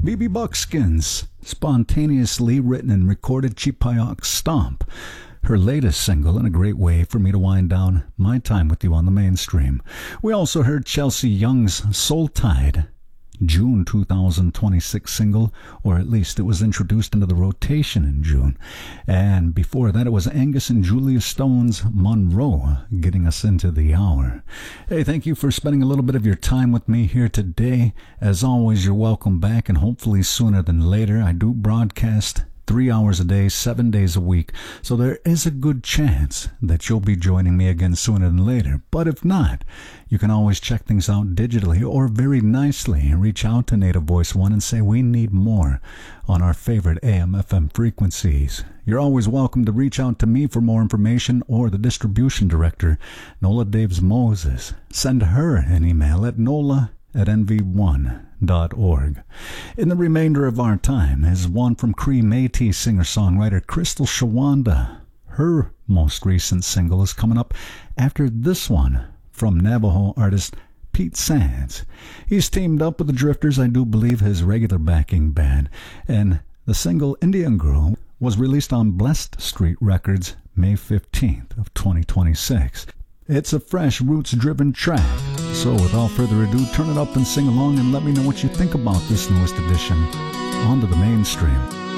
BB Buckskin's spontaneously written and recorded Chipayok Stomp, her latest single, and a great way for me to wind down my time with you on the mainstream. We also heard Chelsea Young's Soul Tide, June 2026 single, or at least it was introduced into the rotation in June. And before that, it was Angus and Julia Stone's Monroe, getting us into the hour. Hey, thank you for spending a little bit of your time with me here today. As always, you're welcome back, and hopefully sooner than later. I do broadcast 3 hours a day, 7 days a week, so there is a good chance that you'll be joining me again sooner than later. But if not, you can always check things out digitally or very nicely reach out to Native Voice One and say we need more on our favorite AM/FM frequencies. You're always welcome to reach out to me for more information, or the distribution director, Nola Daves Moses. Send her an email at nola@nv1.org. In the remainder of our time is one from Cree Métis singer-songwriter Crystal Shawanda. Her most recent single is coming up after this one from Navajo artist Pete Sands. He's teamed up with the Drifters, I do believe his regular backing band, and the single Indian Girl was released on Blessed Street Records May 15th of 2026. It's a fresh, roots-driven track. So without further ado, turn it up and sing along and let me know what you think about this newest edition onto the mainstream.